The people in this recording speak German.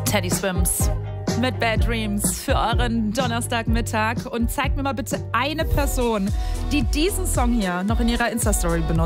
Teddy Swims mit Bad Dreams für euren Donnerstagmittag. Und zeigt mir mal bitte eine Person, die diesen Song hier noch in ihrer Insta-Story benutzt.